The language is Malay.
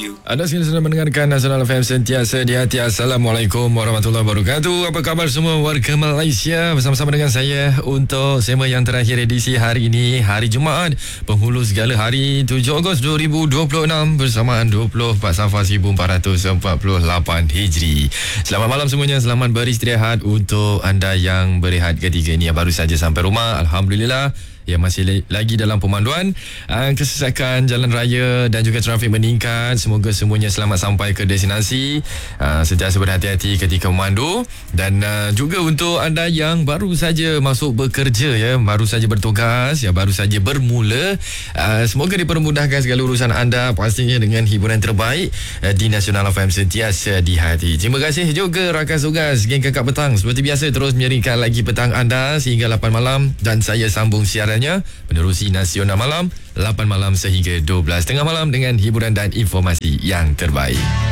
Anda sekarang sedang mendengarkan Nasional FM sentiasa di hati. Assalamualaikum warahmatullahi wabarakatuh. Apa khabar semua warga Malaysia? Bersama-sama dengan saya untuk sema yang terakhir edisi hari ini, hari Jumaat, penghulu segala hari 7 Ogos 2026 bersamaan 24 Safar 1448 Hijri. Selamat malam semuanya, selamat beristirahat. Untuk anda yang berehat ketika ini yang baru saja sampai rumah, Alhamdulillah, yang masih lagi dalam pemanduan, kesesakan jalan raya dan juga trafik meningkat. Semoga semuanya selamat sampai ke destinasi, sentiasa berhati-hati ketika memandu. Dan juga untuk anda yang baru saja masuk bekerja, ya, baru saja bertugas, ya, baru saja bermula, semoga dipermudahkan segala urusan anda, pastinya dengan hiburan terbaik di Nasional FM sentiasa di hati. Terima kasih juga rakan tugas geng Kakak Petang, seperti biasa terus menyeringkan lagi petang anda sehingga 8 malam, dan saya sambung siaran menerusi Nasional Malam 8 malam sehingga 12 tengah malam dengan hiburan dan informasi yang terbaik.